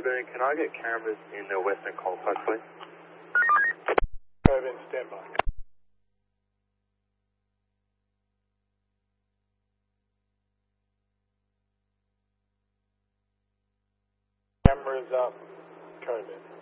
Coburn, can I get cameras in the Western Coalpad, please? Coburn, stand by. Cameras up, Coburn.